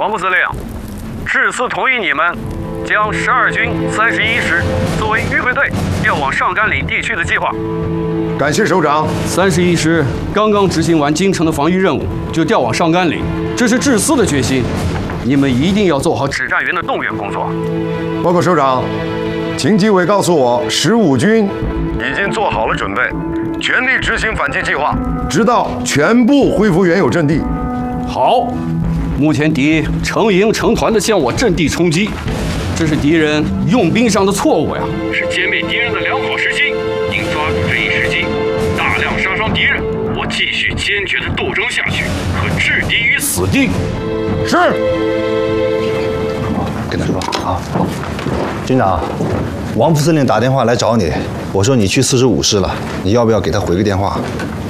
王副司令，致司同意你们将12军31师作为迂回队调往上甘岭地区的计划。 感谢首长。 31师刚刚执行完京城的防御任务，就调往上甘岭，这是致司的决心。你们一定要做好指战员的动员工作。 报告首长，秦基伟告诉我，15军已经做好了准备，全力执行反击计划， 直到全部恢复原有阵地。 好，目前敌成营成团的向我阵地冲击，这是敌人用兵上的错误呀， 是歼灭敌人的良好时机，应抓住这一时机，大量杀伤敌人。我继续坚决的斗争下去，可置敌于死地。 是。 跟他说啊，军长，王副司令打电话来找你，我说你去45师了，你要不要给他回个电话？